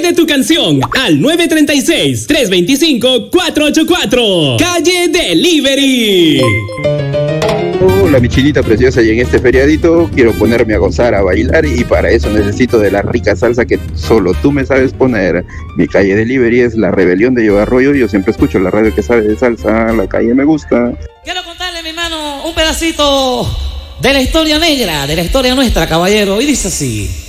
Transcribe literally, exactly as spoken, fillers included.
Pide tu canción al nueve tres seis, tres dos cinco, cuatro ocho cuatro. Calle Delivery. Hola mi chinita preciosa, y en este feriadito quiero ponerme a gozar, a bailar, y para eso necesito de la rica salsa que solo tú me sabes poner. Mi Calle Delivery es la rebelión de Yo Arroyo. Yo siempre escucho la radio que sabe de salsa. La calle me gusta. Quiero contarle, mi hermano, un pedacito de la historia negra, de la historia nuestra, caballero, y dice así.